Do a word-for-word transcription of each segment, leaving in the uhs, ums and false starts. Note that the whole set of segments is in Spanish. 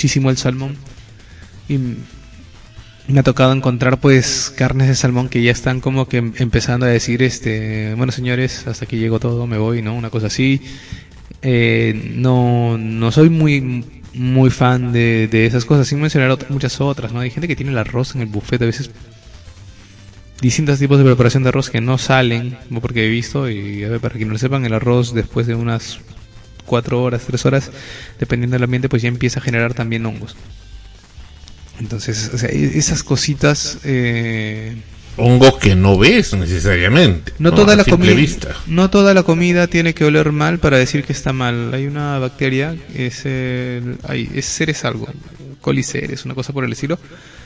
muchísimo el salmón. Y me ha tocado encontrar pues carnes de salmón que ya están como que empezando a decir, este, bueno señores, hasta aquí llegó todo, me voy, ¿no? Una cosa así. Eh, no, no soy muy muy fan de, de esas cosas, sin mencionar otras, muchas otras, ¿no? Hay gente que tiene el arroz en el buffet, a veces distintos tipos de preparación de arroz que no salen, porque he visto, y a ver, para quienes no lo sepan, el arroz después de unas cuatro horas, tres horas, dependiendo del ambiente, pues ya empieza a generar también hongos. Entonces, o sea, esas cositas... Eh, hongos que no ves necesariamente. No, no toda la comida, vista. No toda la comida tiene que oler mal para decir que está mal. Hay una bacteria, es el, hay, es Ceres algo, Coliceres, una cosa por el estilo.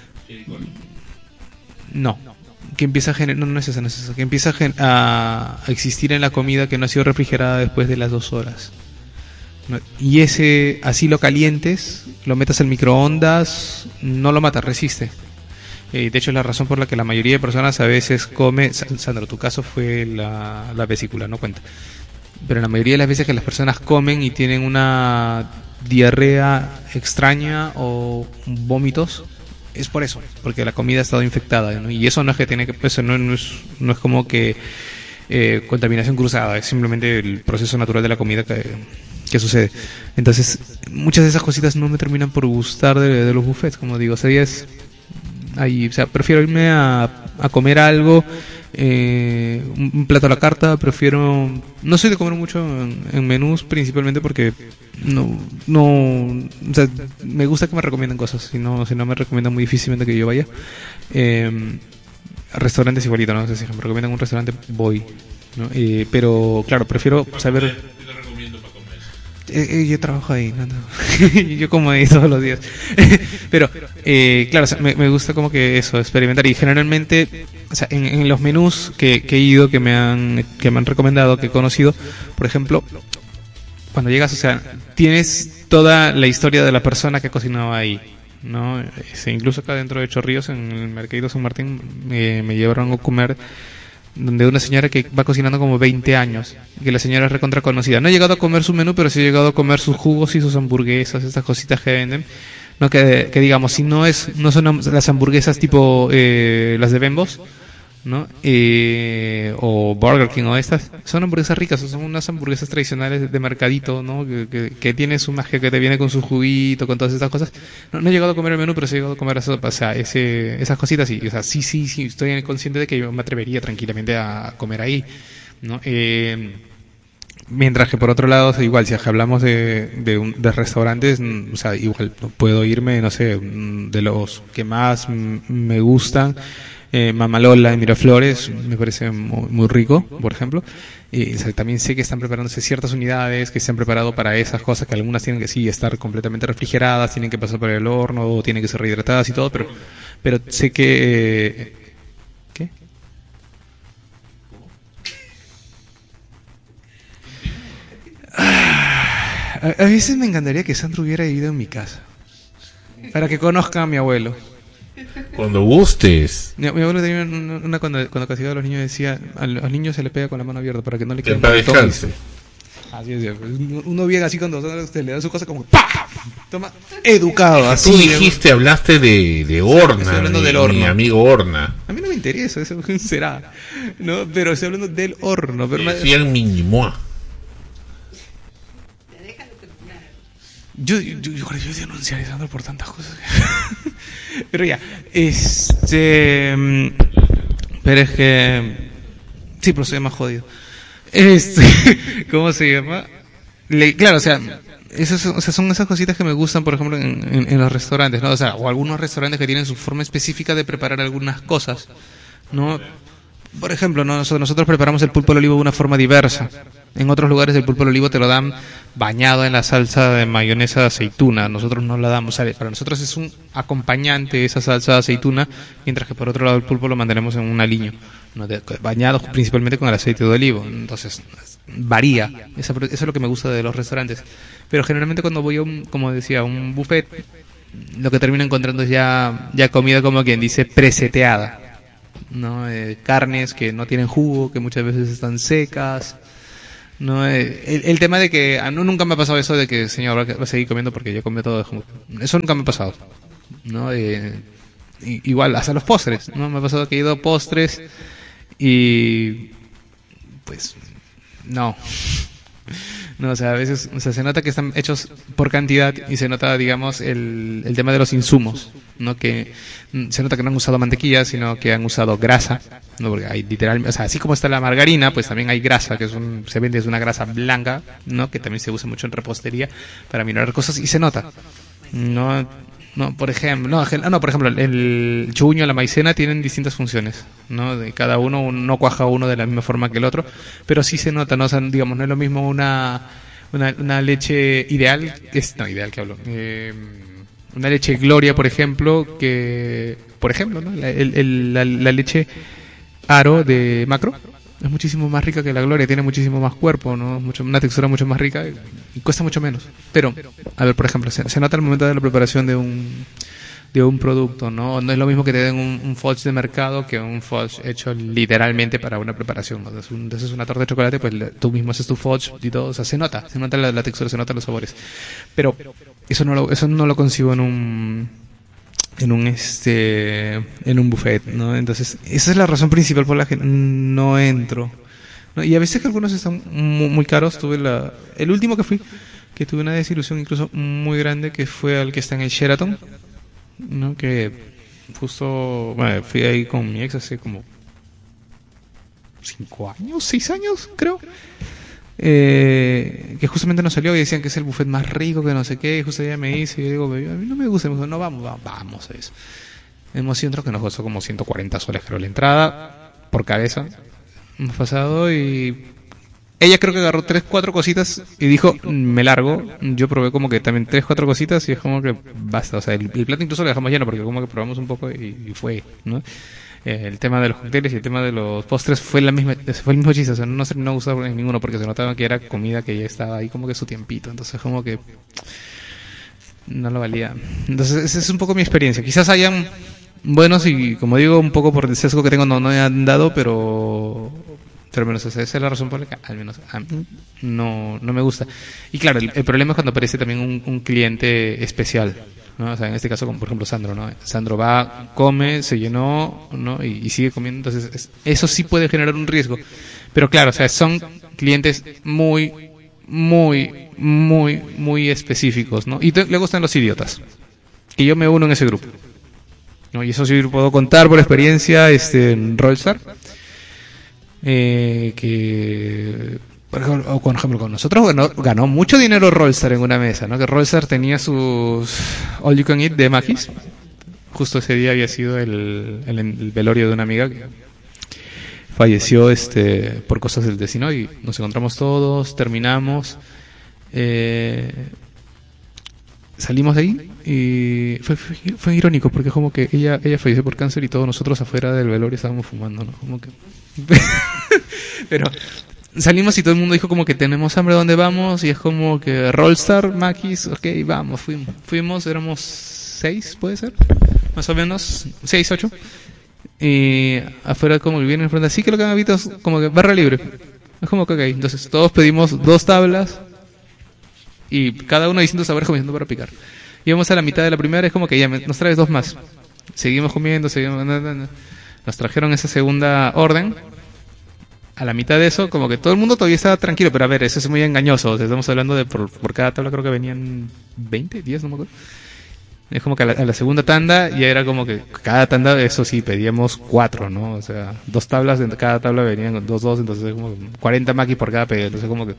No, que empieza a generar, no, no es esa, no es esa, que empieza a, gen, a, a existir en la comida que no ha sido refrigerada después de las dos horas. ¿No? Y ese, así lo calientes, lo metas al microondas, no lo matas, resiste. Eh, de hecho es la razón por la que la mayoría de personas a veces come, Sandro, tu caso fue la, la vesícula, no cuenta, pero la mayoría de las veces que las personas comen y tienen una diarrea extraña o vómitos, es por eso, porque la comida ha estado infectada, ¿no? Y eso no es que tiene que, eso no, no es, no es como que eh, contaminación cruzada, es simplemente el proceso natural de la comida que, que sucede. Entonces muchas de esas cositas no me terminan por gustar de, de los buffets, como digo, o sea, es ahí, o sea, prefiero irme a, a comer algo, eh, un, un plato a la carta. Prefiero, no soy de comer mucho en, en menús, principalmente porque no, no, o sea, me gusta que me recomienden cosas, si no, si no me recomiendan muy difícilmente que yo vaya. Eh, restaurantes igualito, ¿no? O sea, si me recomiendan un restaurante, voy, ¿no? Eh, pero claro, prefiero saber. Eh, eh, yo trabajo ahí, no, no. Yo como ahí todos los días. Pero, eh, claro, o sea, me, me gusta como que eso, experimentar. Y generalmente, o sea, en, en los menús que, que he ido, que me han que me han recomendado, que he conocido, por ejemplo, cuando llegas, o sea, tienes toda la historia de la persona que cocinaba ahí, ¿no? Este, incluso acá dentro de Chorrillos, en el Mercadito San Martín, eh, me llevaron a comer donde una señora que va cocinando como veinte años, que la señora es recontra conocida. No he llegado a comer su menú, pero sí he llegado a comer sus jugos y sus hamburguesas, estas cositas que venden. No, que, que digamos, si no es, no son las hamburguesas tipo eh, las de Bembos, ¿no? Eh, o Burger King o estas, son hamburguesas ricas, son unas hamburguesas tradicionales de mercadito, ¿no? Que, que, que tiene su magia, que te viene con su juguito, con todas estas cosas. No, no he llegado a comer el menú, pero sí he llegado a comer eso, o sea, ese, esas cositas, y, o sea, sí, sí, sí, estoy consciente de que yo me atrevería tranquilamente a comer ahí, ¿no? Eh, mientras que por otro lado, o sea, igual, si hablamos de, de, un, de restaurantes, o sea, igual puedo irme, no sé, de los que más me gustan. Eh, Mamalola en Miraflores me parece muy, muy rico, por ejemplo. Y o sea, también sé que están preparándose ciertas unidades que se han preparado para esas cosas, que algunas tienen que sí estar completamente refrigeradas, tienen que pasar por el horno, o tienen que ser rehidratadas y todo, pero pero sé que eh, ¿qué? Ah, a, a veces me encantaría que Sandro hubiera vivido en mi casa para que conozca a mi abuelo. Cuando gustes. Mi, mi abuelo tenía una, una cuando, cuando castigaba a los niños, decía, a los niños se le pega con la mano abierta para que no le queden descanse. Así es, uno viene así cuando usted le da su cosa como ¡pah! Toma, educado, así. Tú dijiste, hablaste de, de Horna, estoy hablando mi, del horno. Mi amigo Horna. A mí no me interesa, eso será, ¿no? Pero estoy hablando del horno. Pero decían Minimoa. Yo, yo, yo, yo, yo denunciaré a Sandro por tantas cosas. Pero ya, este, pero es que sí, pero soy más jodido. Este, ¿cómo se llama? Le, claro, o sea, esas, o sea, son esas cositas que me gustan, por ejemplo, en, en, en los restaurantes, ¿no? O sea, o algunos restaurantes que tienen su forma específica de preparar algunas cosas, ¿no? Por ejemplo, ¿no? nosotros, nosotros preparamos el pulpo al olivo de una forma diversa. En otros lugares el pulpo al olivo te lo dan bañado en la salsa de mayonesa de aceituna. Nosotros no la damos, ¿sabes? Para nosotros es un acompañante esa salsa de aceituna, mientras que por otro lado el pulpo lo mantenemos en un aliño, ¿no? De, bañado principalmente con el aceite de olivo. Entonces varía. Eso, eso es lo que me gusta de los restaurantes. Pero generalmente cuando voy a un, como decía, a un buffet, lo que termino encontrando es ya, ya comida, como quien dice, preseteada, ¿no? Eh, carnes que no tienen jugo, que muchas veces están secas, No, eh, el, el tema de que ah, no, nunca me ha pasado eso de que señor va a seguir comiendo porque yo comí todo. Eso nunca me ha pasado, ¿no? Eh, i- igual, hasta los postres, ¿no? Me ha pasado que he ido a postres y pues no. No, o sea, a veces, o sea, se nota que están hechos por cantidad y se nota, digamos, el, el tema de los insumos, ¿no? Que mm, se nota que no han usado mantequilla, sino que han usado grasa, ¿no? Porque hay literalmente, o sea, así como está la margarina, pues también hay grasa, que es un, se vende es una grasa blanca, ¿no? Que también se usa mucho en repostería para mirar cosas y se nota, ¿no? No, por ejemplo, no, gen- ah, no, por ejemplo, el chuño, la maicena tienen distintas funciones, ¿no? De cada uno, un- no cuaja uno de la misma forma que el otro, pero sí se nota, ¿no? O sea, digamos, no es lo mismo una, una, una leche ideal, que es, no, ideal que hablo, eh, una leche Gloria, por ejemplo, que, por ejemplo, ¿no? La, el- el- la, la leche Aro de Macro es muchísimo más rica que la Gloria, tiene muchísimo más cuerpo, ¿no? Mucho, una textura mucho más rica y, y cuesta mucho menos. Pero, a ver, por ejemplo, se, se nota al momento de la preparación de un de un producto, ¿no? No es lo mismo que te den un, un fudge de mercado que un fudge hecho literalmente para una preparación, ¿no? Entonces, un- entonces una torta de chocolate, pues le- tú mismo haces tu fudge y todo, o sea, se nota, se nota la, la textura, se notan los sabores. Pero eso no lo, eso no lo concibo en un en un este en un buffet, ¿no? Entonces esa es la razón principal por la que no entro, ¿no? Y a veces que algunos están mu- muy caros. Tuve la el último que fui, que tuve una desilusión incluso muy grande, que fue al que está en el Sheraton, ¿no? Que justo, bueno, fui ahí con mi ex hace como cinco años, seis años, creo. Eh, que justamente nos salió y decían que es el buffet más rico, que no sé qué, y justo ella me dice, y yo digo, a mí no me gusta, y me dijo, no, vamos, vamos, vamos a eso. Hemos ido, que nos costó como ciento cuarenta soles, creo, la entrada, por cabeza, hemos pasado, y ella creo que agarró tres, cuatro cositas y dijo, me largo. Yo probé como que también tres, cuatro cositas y es como que basta, o sea, el, el plato incluso lo dejamos lleno porque como que probamos un poco y, y fue, ¿no? Eh, el tema de los cócteles y el tema de los postres fue la misma, fue el mismo chiste, o sea, no se no usaba en ninguno porque se notaba que era comida que ya estaba ahí como que su tiempito, entonces como que no lo valía. Entonces esa es un poco mi experiencia. Quizás hayan buenos y, como digo, un poco por el sesgo que tengo no, no he andado, pero pero al menos esa, esa es la razón por la que al menos a mí no, no me gusta. Y claro, el, el problema es cuando aparece también un, un cliente especial, ¿no? O sea, en este caso, como por ejemplo Sandro, ¿no? Sandro va, come, se llenó, ¿no? Y, y sigue comiendo, entonces es- eso sí puede generar un riesgo. Pero claro, o sea, son clientes muy, muy, muy, muy específicos, ¿no? Y te- luego están los idiotas, y yo me uno en ese grupo, ¿no? Y eso sí puedo contar por experiencia, este, en Rollstar, eh, que por ejemplo, o por ejemplo con nosotros ganó, ganó mucho dinero Rollstar en una mesa, ¿no? Que Rollstar tenía sus All You Can Eat de Maquis. Justo ese día había sido el, el, el velorio de una amiga que falleció este por cosas del destino y nos encontramos todos, terminamos, eh, salimos de ahí y fue, fue, fue irónico porque como que ella ella falleció por cáncer y todos nosotros afuera del velorio estábamos fumando, ¿no? Como que pero salimos y todo el mundo dijo como que tenemos hambre, ¿dónde vamos? Y es como que Rollstar, Maquis, ok, vamos, fuimos, fuimos, éramos seis, puede ser, más o menos, seis, ocho, y afuera como que vienen enfrente, así que lo que han visto es como que barra libre, es como que ok, entonces todos pedimos dos tablas y cada uno distintos sabores comenzando para picar. Íbamos a la mitad de la primera, es como que ya me- nos traes dos más. Seguimos comiendo, seguimos... na, na, na. Nos trajeron esa segunda orden. A la mitad de eso, como que todo el mundo todavía estaba tranquilo, pero a ver, eso es muy engañoso. O sea, estamos hablando de por, por cada tabla creo que venían veinte, diez, no me acuerdo. Es como que a la, a la segunda tanda ya era como que cada tanda, eso sí, pedíamos cuatro, ¿no? O sea, dos tablas, de cada tabla venían dos, dos, entonces como que cuarenta maquis por cada pedido, entonces como que...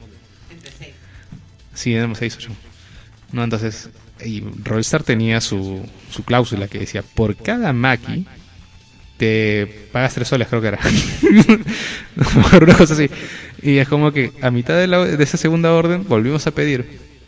Sí, éramos seis, ocho. No, entonces, y Rollstar tenía su, su cláusula que decía, por cada maqui te pagas tres soles, creo que era. Una cosa así. Y es como que a mitad de, la, de esa segunda orden volvimos a pedir.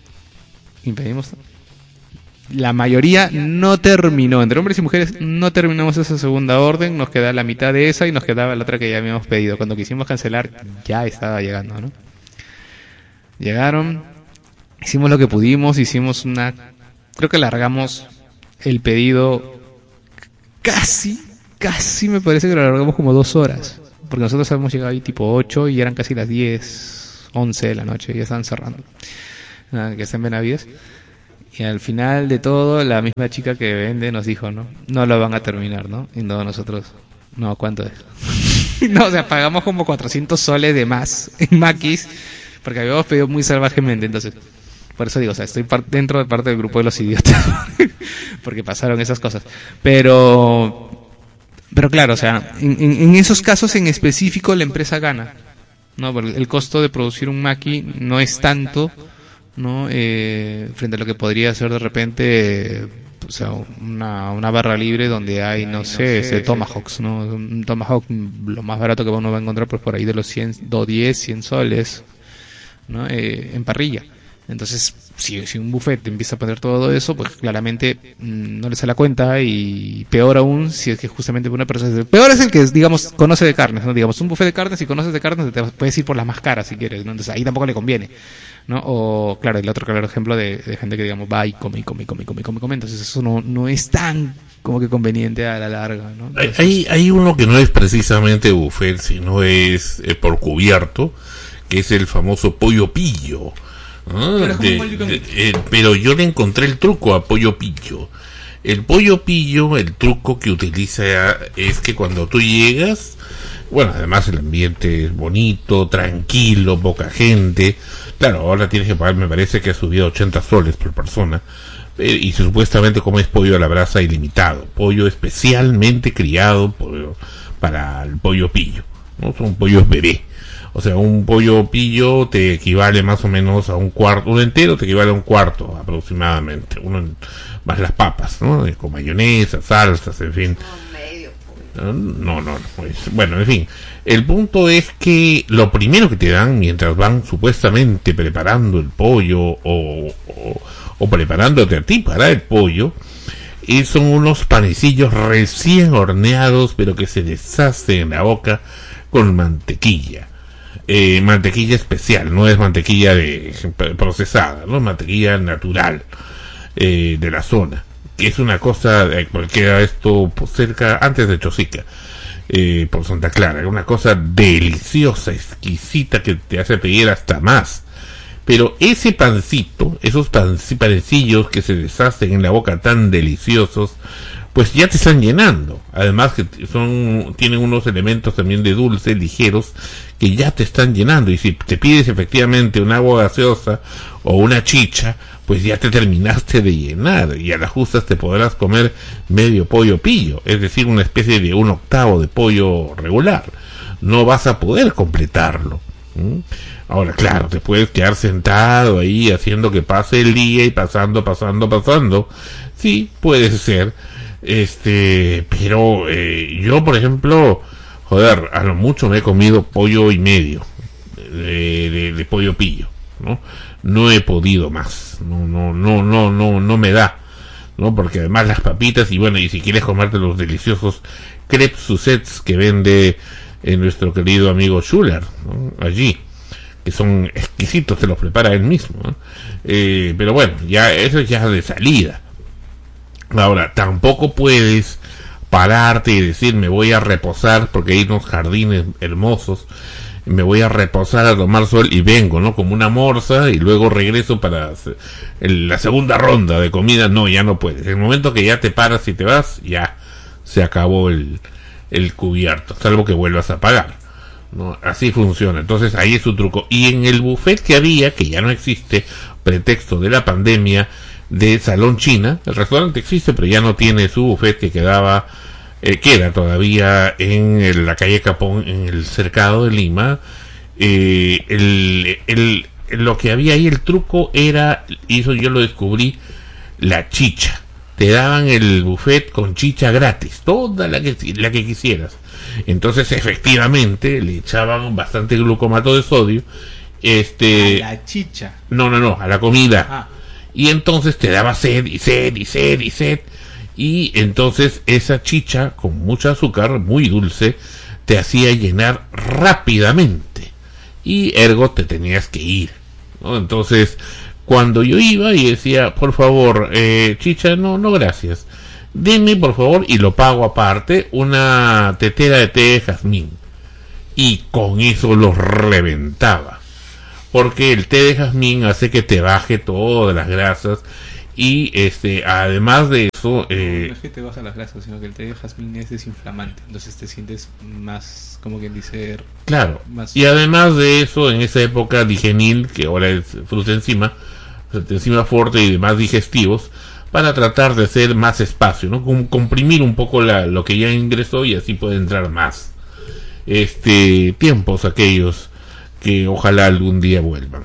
Y pedimos. La mayoría no terminó, entre hombres y mujeres no terminamos esa segunda orden, nos quedaba la mitad de esa y nos quedaba la otra que ya habíamos pedido. Cuando quisimos cancelar ya estaba llegando, ¿no? Llegaron, hicimos lo que pudimos, hicimos una... Creo que largamos el pedido casi, casi me parece que lo largamos como dos horas. Porque nosotros habíamos llegado ahí tipo ocho y eran casi las diez, las once de la noche, ya estaban cerrando, ah, que está en Benavides. Y al final de todo, la misma chica que vende nos dijo, ¿no? No lo van a terminar, ¿no? Y no, nosotros, no, ¿cuánto es? No, o sea, pagamos como cuatrocientos soles de más en Maquis, porque habíamos pedido muy salvajemente, entonces, por eso digo, o sea, estoy par- dentro de parte del grupo de los idiotas, porque pasaron esas cosas. Pero, pero claro, o sea, en, en, en esos casos en específico la empresa gana, ¿no? Porque el costo de producir un maqui no es tanto, ¿no? Eh, frente a lo que podría ser de repente, eh, o sea, una, una barra libre donde hay, no sé, ese tomahawks, ¿no? Un tomahawk, lo más barato que uno va a encontrar, pues por ahí de los cien, diez, cien soles, ¿no? Eh, en parrilla. Entonces, si, si un buffet empieza a poner todo eso, pues claramente mmm, no le sale la cuenta, y peor aún si es que justamente una persona... Peor es el que, digamos, conoce de carnes, ¿no? Digamos, un buffet de carnes, si conoces de carnes, te puedes ir por las más caras si quieres, ¿no? Entonces ahí tampoco le conviene, ¿no? O, claro, el otro claro ejemplo de, de gente que, digamos, va y come y come y come y come y come, come. Entonces eso no, no es tan como que conveniente a la larga, ¿no? Entonces, hay, hay uno que no es precisamente buffet, sino es eh, por cubierto, que es el famoso pollo pillo. Ah, pero, de, de, eh, pero yo le encontré el truco a pollo pillo. El pollo pillo, el truco que utiliza es que cuando tú llegas, bueno, además el ambiente es bonito, tranquilo, poca gente. Claro, ahora tienes que pagar, me parece que ha subido ochenta soles por persona. Eh, y supuestamente comes pollo a la brasa ilimitado. Pollo especialmente criado por, para el pollo pillo, ¿no? Son pollos bebé. O sea, un pollo pillo te equivale más o menos a un cuarto, un entero te equivale a un cuarto aproximadamente, uno en, más las papas, ¿no? Con mayonesa, salsas, en fin. No, no, no, pues, bueno, en fin. El punto es que lo primero que te dan mientras van supuestamente preparando el pollo o, o, o preparándote a ti para el pollo, y son unos panecillos recién horneados, pero que se deshacen en la boca con mantequilla. Eh, mantequilla especial, no es mantequilla de procesada, no, mantequilla natural eh, de la zona, que es una cosa, eh, porque era esto pues, cerca, antes de Chosica, eh, por Santa Clara, una cosa deliciosa, exquisita, que te hace pedir hasta más. Pero ese pancito, esos pan, panecillos que se deshacen en la boca tan deliciosos, pues ya te están llenando. Además que son, tienen unos elementos también de dulce, ligeros, que ya te están llenando. Y si te pides efectivamente un agua gaseosa o una chicha, pues ya te terminaste de llenar. Y a las justas te podrás comer medio pollo pillo, es decir, una especie de un octavo de pollo regular. No vas a poder completarlo. ¿Mm? Ahora, claro, te puedes quedar sentado ahí haciendo que pase el día y pasando, pasando, pasando. Sí, puede ser. Este, pero eh, yo, por ejemplo, joder, a lo mucho me he comido pollo y medio de, de, de pollo pillo, ¿no? No he podido más, no, no, no, no, no, no me da, ¿no? Porque además las papitas, y bueno, y si quieres comerte los deliciosos crepes Suzette que vende eh, nuestro querido amigo Schuller, ¿no? Allí, que son exquisitos, se los prepara él mismo, ¿no? Eh, pero bueno, ya eso es ya de salida. Ahora, tampoco puedes pararte y decir, me voy a reposar, porque hay unos jardines hermosos, me voy a reposar a tomar sol y vengo, ¿no? Como una morsa, y luego regreso para la segunda ronda de comida. No, ya no puedes. En el momento que ya te paras y te vas, ya se acabó el, el cubierto, salvo que vuelvas a pagar, ¿no? Así funciona. Entonces ahí es su truco. Y en el buffet que había, que ya no existe, pretexto de la pandemia, de Salón China, el restaurante existe pero ya no tiene su buffet que quedaba, eh, queda todavía en el, la calle Capón, en el cercado de Lima. Eh, el, el, lo que había ahí, el truco era, y eso yo lo descubrí, la chicha. Te daban el buffet con chicha gratis, toda la que, la que quisieras. Entonces efectivamente le echaban bastante glucomato de sodio, este, a la chicha, no, no, no, a la comida. ah. Y entonces te daba sed y sed y sed y sed. Y entonces esa chicha con mucho azúcar, muy dulce, te hacía llenar rápidamente. Y ergo te tenías que ir, ¿no? Entonces, cuando yo iba y decía, por favor, eh, chicha, no, no gracias. Deme, por favor, y lo pago aparte, una tetera de té de jazmín. Y con eso los reventaba. porque el té de jazmín hace que te baje todas las grasas y este además de eso eh, no es que te baja las grasas, sino que el té de jazmín es desinflamante, entonces te sientes más, como quien dice, claro, más... y además de eso en esa época digenil, que ahora es fruta enzima, fruta enzima fuerte y demás digestivos, para tratar de hacer más espacio, ¿no? Com- comprimir un poco la, lo que ya ingresó y así puede entrar más. Este tiempos aquellos que ojalá algún día vuelvan.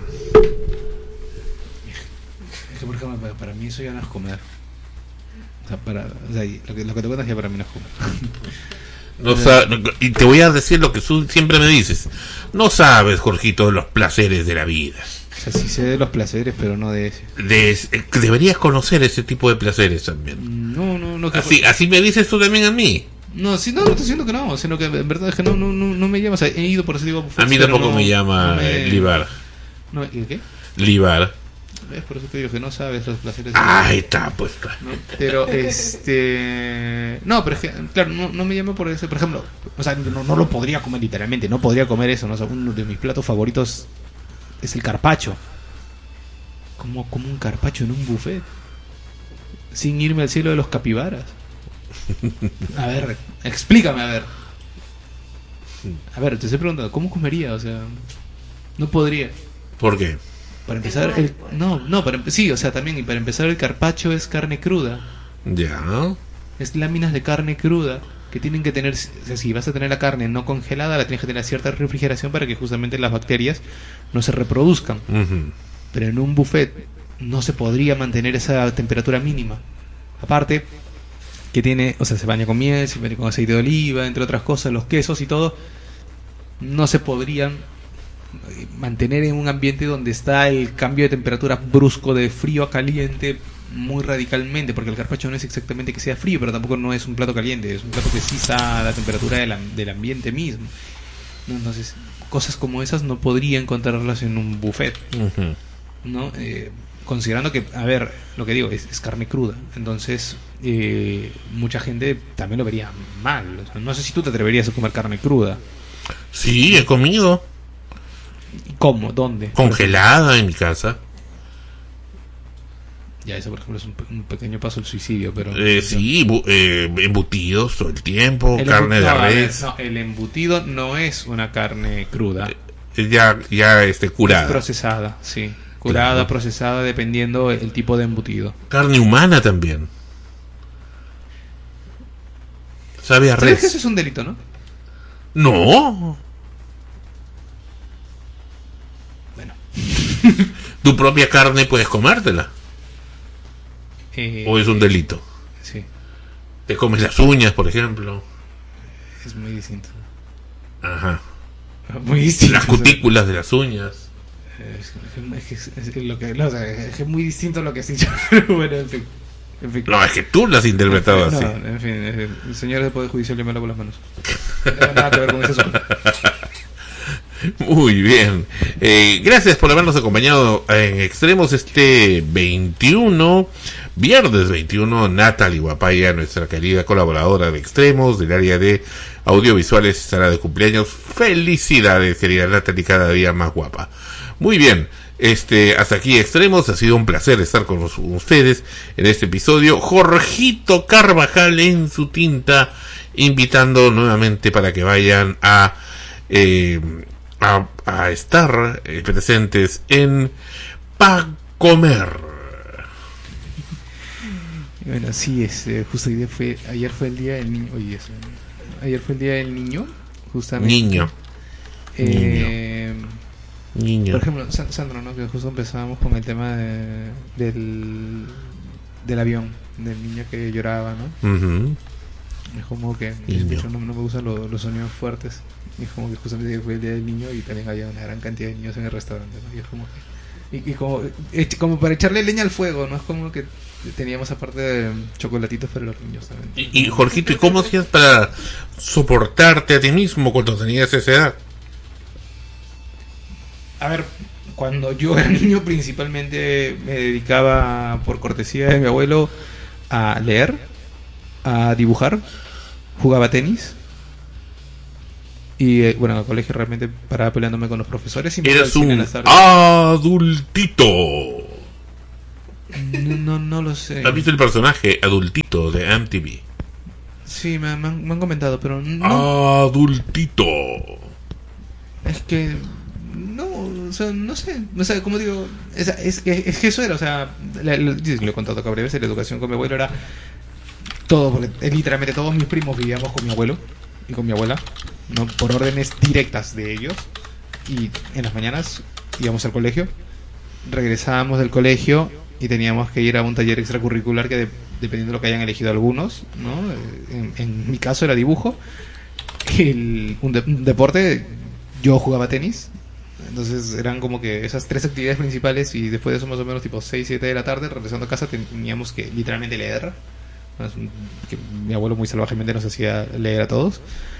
Es que por ejemplo, para, para mí eso ya no es comer. O sea, para, o sea, lo que, lo que te cuentas ya para mí no es comer. No sa- y te voy a decir lo que tú siempre me dices. No sabes, Jorgito, los placeres de la vida. O sea, sí sé de los placeres, pero no de ese. De, deberías conocer ese tipo de placeres también. No, no, no. Que Así, así me dices tú también a mí. No, sí, no, no estoy diciendo que no, sino que en verdad es que no, no, no, no me llama. O sea, he ido por ese tipo de buffets, A mí pero tampoco no- me llama no me- eh, Libar. No, ¿y qué? Libar. Es por eso te digo que no sabes los placeres. Ah, ahí está, pues. ¿no? Pero este no, pero es que claro, no, no me llama por eso, por ejemplo, o sea, no, no lo podría comer literalmente, no podría comer eso, no, o sea, uno de mis platos favoritos es el carpaccio. ¿Cómo como un carpaccio en un buffet? Sin irme al cielo de los capibaras. A ver, explícame, a ver. A ver, te estoy preguntando, ¿cómo comería? O sea, no podría. ¿Por qué? Para empezar, el, no, no, para, empe- sí, o sea, también, y para empezar el carpaccio es carne cruda. Ya. Es láminas de carne cruda que tienen que tener, o sea, si vas a tener la carne no congelada, la tienes que tener a cierta refrigeración para que justamente las bacterias no se reproduzcan. Uh-huh. Pero en un buffet no se podría mantener esa temperatura mínima. Aparte, que tiene, o sea, se baña con miel, se baña con aceite de oliva, entre otras cosas, los quesos y todo, no se podrían mantener en un ambiente donde está el cambio de temperatura brusco de frío a caliente muy radicalmente, porque el carpaccio no es exactamente que sea frío, pero tampoco no es un plato caliente, es un plato que sí está a la temperatura del, am- del ambiente mismo. Entonces, cosas como esas no podría encontrarlas en un buffet, Uh-huh. ¿no? Eh, considerando que, a ver, lo que digo, es, es carne cruda, entonces eh, mucha gente también lo vería mal. O sea, no sé si tú te atreverías a comer carne cruda. Sí, he comido. ¿Cómo? ¿Dónde? Congelada en mi casa. Ya, eso por ejemplo es un, pe- un pequeño paso al suicidio, pero... Eh, sí, bu- eh, embutidos todo el tiempo, El carne embu- de no, a ver, res. no, el embutido no es una carne cruda. Eh, Ya, ya este, Es curada. procesada, sí. Curada, Claro. procesada, dependiendo el tipo de embutido. Carne humana también. ¿Sabe a ¿Sabes que eso res? es un delito, no? No. Bueno. Tu propia carne puedes comértela. Eh, ¿O es un delito? Sí, Te comes las uñas, por ejemplo. es muy distinto. Ajá. Muy distinto. Las cutículas de las uñas. Es, es, es, es- es lo que, no, o sea, es que es muy distinto a lo que has dicho. Pero bueno, en fin. En fin. No, es que tú las has interpretado No, así. en fin, eh, el señor del Poder Judicial yo me lavo las manos. No tengo nada que ver con ese asunto. Muy bien. Eh, gracias por habernos acompañado en Extremos este veintiuno, viernes veintiuno. Natalie Guapaya, nuestra querida colaboradora de Extremos del área de audiovisuales, estará de cumpleaños. Felicidades, querida Natalie, cada día más guapa. Muy bien. Este, hasta aquí Extremos, ha sido un placer estar con los- ustedes en este episodio. Jorgito Carvajal en su tinta, invitando nuevamente para que vayan a eh, a, a estar eh, presentes en Pa Comer. Bueno, sí, es, eh, justo hoy día fue, ayer fue el día del niño. Oye, eso, ayer fue el día del niño, justamente. Niño, Eh, niño. Por ejemplo, San- Sandro, ¿no? Que justo empezábamos con el tema de- del, del avión, del niño que lloraba, ¿no? Ujú. Es como que Niño. yo no, no me gustan los, los sonidos fuertes. Y es como que justamente fue el día del niño y también había una gran cantidad de niños en el restaurante, ¿no? Y es como que, y, y como, ech- como para echarle leña al fuego, ¿no? Es como que teníamos aparte de chocolatitos para los niños también. Y, y Jorgito, ¿y cómo hacías para soportarte a ti mismo cuando tenías esa edad? A ver, cuando yo era niño principalmente me dedicaba, por cortesía de mi abuelo, a leer, a dibujar, jugaba tenis, Y eh, bueno, en el colegio realmente paraba peleándome con los profesores y me iba al Eres cine en un las tardes. adultito. No, no, no lo sé. ¿Has visto el personaje adultito de M T V? Sí, me, me han, me han comentado, pero no. Adultito. Es que no, o sea, no sé, o sea, como digo, es, es que es que eso era, o sea, le, le- lo he contado acá breves, la educación con mi abuelo era todo, porque eh, literalmente todos mis primos vivíamos con mi abuelo y con mi abuela, no por órdenes directas de ellos, y en las mañanas íbamos al colegio, regresábamos del colegio y teníamos que ir a un taller extracurricular que de- dependiendo de lo que hayan elegido algunos, ¿no? Eh, En, en mi caso era dibujo, el, un, de- un deporte, yo jugaba tenis, entonces eran como que esas tres actividades principales y después de eso más o menos tipo seis siete de la tarde, regresando a casa teníamos que literalmente leer. Es un- que mi abuelo muy salvajemente nos hacía leer a todos.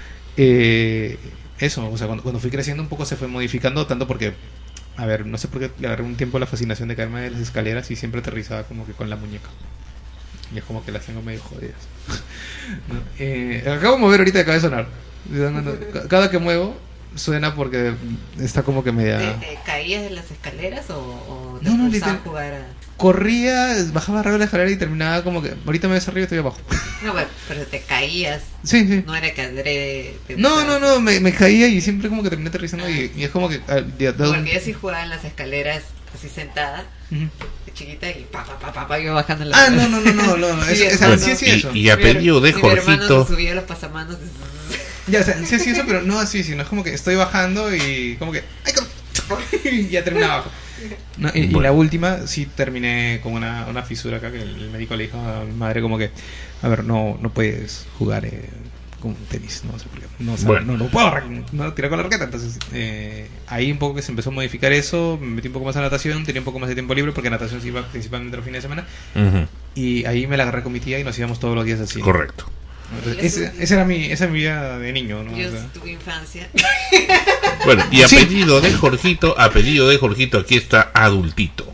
Eh, eso, o sea, cuando, cuando fui creciendo un poco se fue modificando, tanto porque, a ver, no sé por qué le agarré un tiempo la fascinación de caerme de las escaleras y siempre aterrizaba como que con la muñeca. Y es como que las tengo medio jodidas. ¿No? Eh, acabo de mover ahorita y acaba de sonar. Ca- Cada que muevo suena porque está como que media... ¿Te, te caías de las escaleras o, o te No, no, forzabas literal. a jugar a... Corría, bajaba arriba de la escalera y terminaba como que... Ahorita me ves arriba y estoy abajo. No, pero, pero te caías, Sí, sí. no era que adrede... te No, gustaba no, no, me, me caía y siempre como que terminé aterrizando y, y es como que... ah, de- de- Porque yo sí jugaba en las escaleras así sentada, Ujú. de chiquita, y pa, pa, pa, pa, pa, iba bajando la Ah, no, no, no, no, no, no, Sí, es- es- hermano. sí, sí, y, eso. y a pedido de Y mi hermano Jorgito. se subía a los pasamanos. Ya, o sea, sí, sí, eso, pero no así, sino es como que estoy bajando y como que... ¡Ay, com-! Y ya terminé abajo. No, y, y Bueno. la última sí terminé con una, una fisura acá que el, el médico le dijo a mi madre como que... A ver, no, no puedes jugar eh, con tenis, no sé por qué. No, o sea, Bueno. no, no puedo ra- no, tirar con la raqueta. Entonces, eh, ahí un poco que se empezó a modificar eso, me metí un poco más a natación, tenía un poco más de tiempo libre porque natación se iba principalmente los fines de semana. Ujú, Y ahí me la agarré con mi tía y nos íbamos todos los días así. correcto. Entonces, ese- esa era mi, esa era mi vida de niño, ¿no? Yo O sea, tuve infancia. Bueno, y a Sí. pedido de Jorgito, a pedido de Jorgito, aquí está adultito.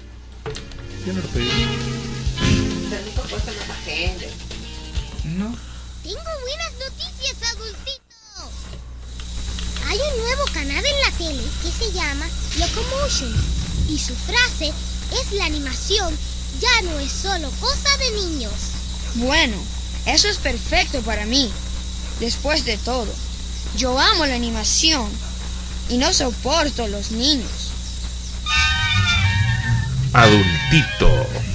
yo no lo pedí. No. Tengo buenas noticias, adultito. Hay un nuevo canal en la tele que se llama Locomotion y su frase es: la animación ya no es solo cosa de niños. Bueno, eso es perfecto para mí. Después de todo, yo amo la animación y no soporto los niños. Adultito.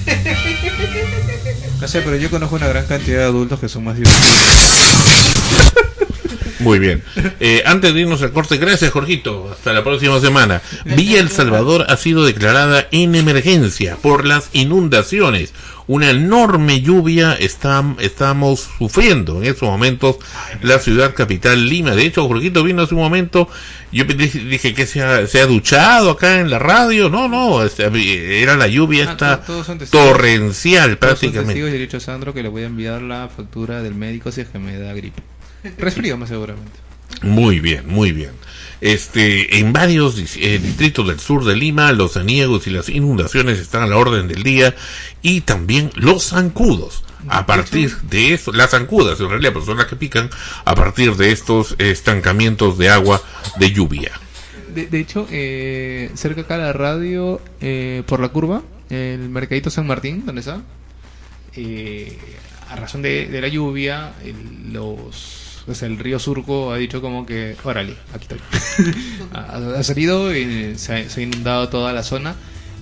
No sé, pero yo conozco una gran cantidad de adultos que son más divertidos. Muy bien. Eh, antes de irnos al corte, gracias Jorgito. Hasta la próxima semana. Villa El Salvador ha sido declarada en emergencia por las inundaciones. Una enorme lluvia está, estamos sufriendo en estos momentos la ciudad capital Lima. De hecho, Jorgito vino hace un momento. Yo dije, dije que se ha, se ha duchado acá en la radio. No, no, este, era la lluvia Ah, esta to- todos son testigos. torrencial Todos son prácticamente. testigos y he dicho a Sandro que le voy a enviar la factura del médico si es que me da gripe. Resfrío más seguramente. Muy bien, muy bien. Este, en varios dis- eh, distritos del sur de Lima, los aniegos y las inundaciones están a la orden del día, y también los zancudos. A partir de eso, las zancudas en realidad, pues son las que pican a partir de estos estancamientos de agua de lluvia. De, de hecho, eh, cerca acá de la radio, eh, por la curva, el Mercadito San Martín, ¿dónde está? Eh, a razón de, de la lluvia, el, los... O sea, el río Surco ha dicho como que, órale, aquí estoy. ha, ha salido, y se, ha, se ha inundado toda la zona.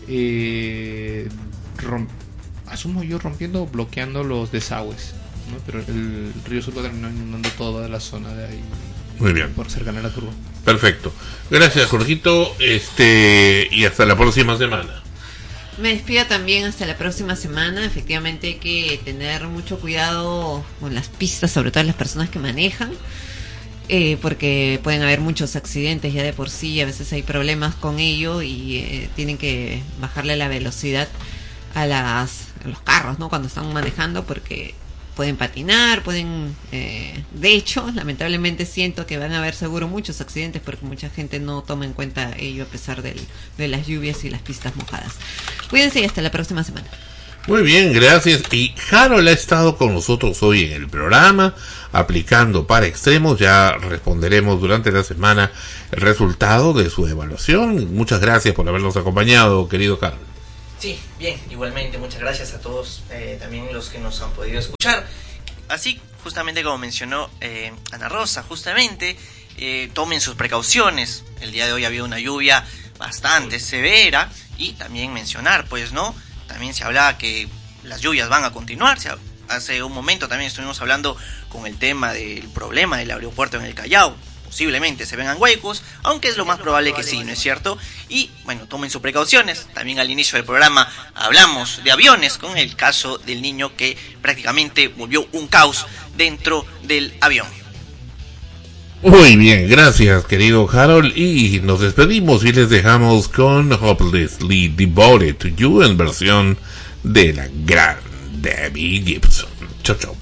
Eh, rom- asumo yo rompiendo, bloqueando los desagües, ¿no? Pero el río Surco terminó inundando toda la zona de ahí. Muy bien. Por cercana a la curva. Perfecto. Gracias, Jorgito, este, y hasta la próxima semana. Me despido también hasta la próxima semana. Efectivamente hay que tener mucho cuidado con las pistas, sobre todo las personas que manejan, eh, porque pueden haber muchos accidentes ya de por sí, a veces hay problemas con ello y eh, tienen que bajarle la velocidad a, las, a los carros, ¿no? Cuando están manejando, porque pueden patinar, pueden... Eh, de hecho, lamentablemente siento que van a haber seguro muchos accidentes porque mucha gente no toma en cuenta ello a pesar del, de las lluvias y las pistas mojadas. Cuídense y hasta la próxima semana. Muy bien, gracias. Y Harold ha estado con nosotros hoy en el programa, aplicando para extremos. Ya responderemos durante la semana el resultado de su evaluación. Muchas gracias por habernos acompañado, querido Harold. Sí, bien, igualmente, muchas gracias a todos, eh, también los que nos han podido escuchar. Así, justamente como mencionó eh, Ana Rosa, justamente, eh, tomen sus precauciones. El día de hoy había una lluvia bastante severa, y también mencionar, pues, ¿no? También se hablaba que las lluvias van a continuar. Hace un momento también estuvimos hablando con el tema del problema del aeropuerto en el Callao. Posiblemente se vengan huecos, aunque es lo más probable que sí, ¿no es cierto? Y bueno, tomen sus precauciones. También al inicio del programa hablamos de aviones, con el caso del niño que prácticamente volvió un caos dentro del avión. Muy bien, gracias, querido Harold, y nos despedimos y les dejamos con Hopelessly Devoted to You en versión de la gran Debbie Gibson. Chau, chau.